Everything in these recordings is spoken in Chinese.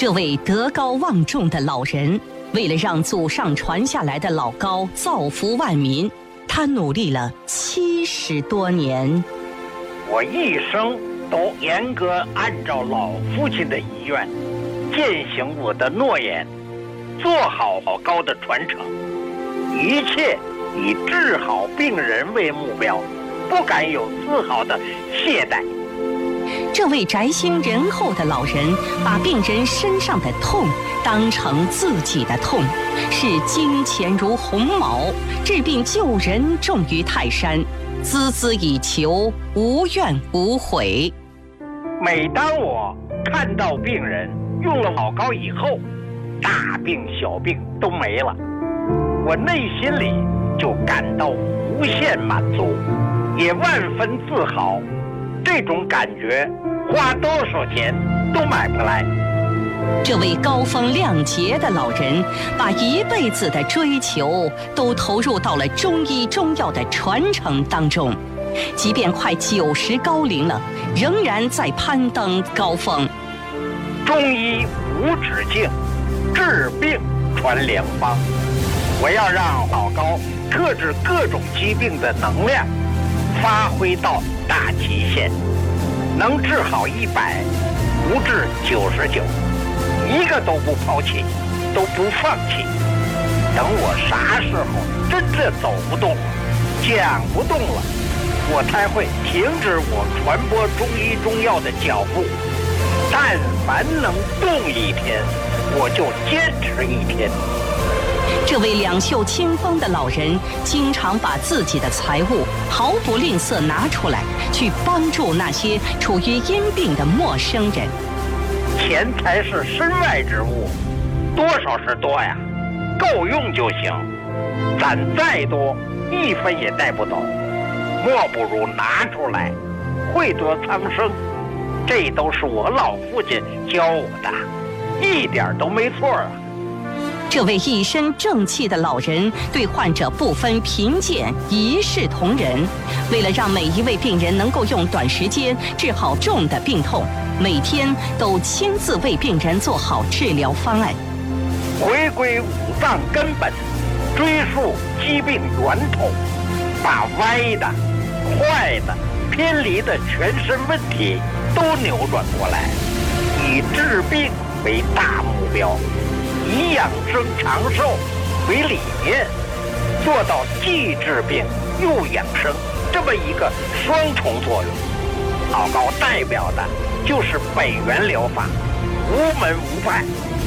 这位德高望重的老人，为了让祖上传下来的老高造福万民，他努力了70多年。 我一生都严格按照老父亲的遗愿，践行我的诺言，做好老高的传承，一切以治好病人为目标，不敢有丝毫的懈怠。 这位宅心仁厚的老人，把病人身上的痛当成自己的痛，视金钱如鸿毛，治病救人重于泰山，孜孜以求，无怨无悔。 每当我看到病人用了老高以后，大病小病都没了，我内心里就感到无限满足，也万分自豪。这种感觉花多少钱都买不来。 这位高风亮节的老人，把一辈子的追求都投入到了中医中药的传承当中，即便快90高龄了，仍然在攀登高峰。 中医无止境，治病传良方。我要让老高克制各种疾病的能量发挥到大极限，能治好100，不治99，一个都不抛弃，都不放弃。等我啥时候真正走不动了，讲不动了，我才会停止我传播中医中药的脚步。但凡能动一天，我就坚持1天。 这位两袖清风的老人，经常把自己的财物毫不吝啬拿出来，去帮助那些处于因病的陌生人。 钱财是身外之物，多少是多呀，够用就行。攒再多，1分也带不走，莫不如拿出来，惠泽苍生。这都是我老父亲教我的，一点都没错啊。 这位一身正气的老人，对患者不分贫贱，一视同仁。为了让每一位病人能够用短时间治好重的病痛，每天都亲自为病人做好治疗方案。 回归五脏根本，追溯疾病源头，把歪的、坏的、偏离的全身问题都扭转过来，以治病为大目标，以养生长寿为理念，做到既治病又养生这么一个双重作用。老高代表的就是北元疗法，无门无派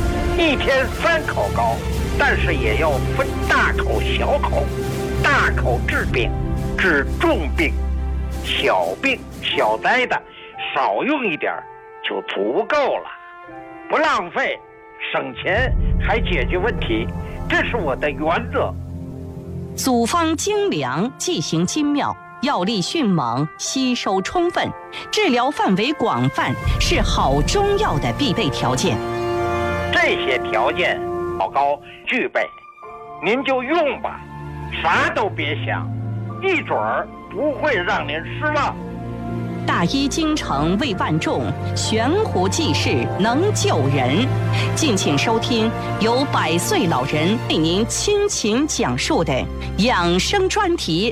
，1天3口高，但是也要分大口小口。大口治病，治重病，小病小灾的少用一点就足够了，不浪费，省钱还解决问题，这是我的原则。 组方精良，剂型精妙，药力迅猛，吸收充分，治疗范围广泛，是好中药的必备条件。 这些条件老高具备，您就用吧，啥都别想，一准儿不会让您失望。 大医精诚为万众，悬壶济世能救人。敬请收听由100岁老人为您倾情讲述的养生专题。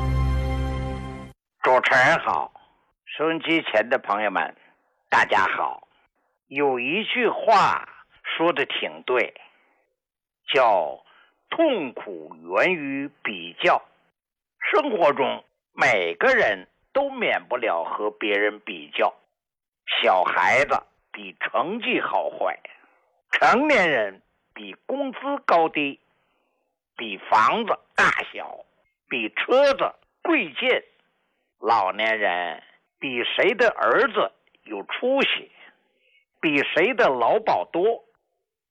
主持人好，收音机前的朋友们大家好。有一句话说的挺对，叫痛苦源于比较。生活中每个人都免不了和别人比较，小孩子比成绩好坏，成年人比工资高低，比房子大小，比车子贵贱，老年人比谁的儿子有出息，比谁的劳保多，